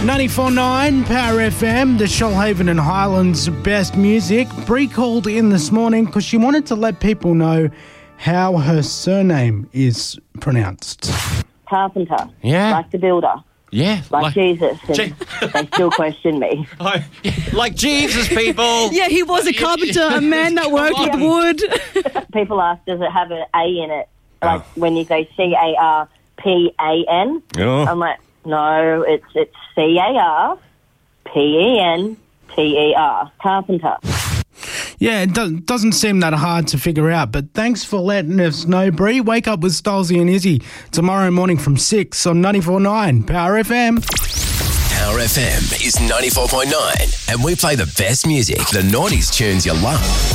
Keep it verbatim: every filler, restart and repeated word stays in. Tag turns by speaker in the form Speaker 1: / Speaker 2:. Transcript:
Speaker 1: ninety-four point nine Power F M, the Shoalhaven and Highlands best music. Bree called in this morning because she wanted to let people know how her surname is pronounced.
Speaker 2: Carpenter.
Speaker 3: Yeah.
Speaker 2: Like the builder.
Speaker 3: Yeah.
Speaker 2: Like, like Jesus. And
Speaker 3: Je-
Speaker 2: they still question me.
Speaker 3: Oh, yeah, like Jesus, people.
Speaker 4: Yeah, he was a carpenter, a man that worked with wood.
Speaker 2: People ask, does it have an A in it? Like oh. when you say C A R P A N.
Speaker 3: Oh.
Speaker 2: I'm like, no, it's it's C A R P E N T E R. Carpenter.
Speaker 1: Yeah, it do- doesn't seem that hard to figure out, but thanks for letting us know, Bree. Wake up with Stolzy and Izzy tomorrow morning from six on ninety-four point nine Power F M.
Speaker 5: Power F M is ninety-four point nine, and we play the best music, the noughties tunes you love.